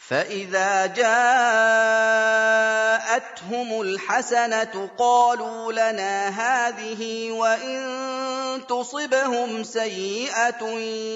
فَإِذَا جَاءَتْهُمُ الْحَسَنَةُ قَالُوا لَنَا هَٰذِهِ ۖ وَإِن تُصِبْهُمْ سَيِّئَةٌ